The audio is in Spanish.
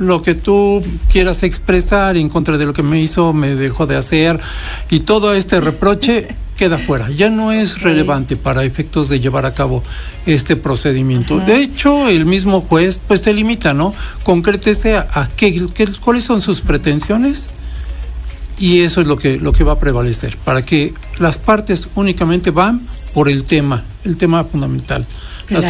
lo que tú quieras expresar en contra de lo que me hizo, me dejó de hacer, y todo este reproche queda fuera, ya no es relevante para efectos de llevar a cabo este procedimiento. Ajá. De hecho, el mismo juez pues te limita, ¿no? Concrétese a cuáles son sus pretensiones, y eso es lo que va a prevalecer, para que las partes únicamente van por el tema fundamental, claro, la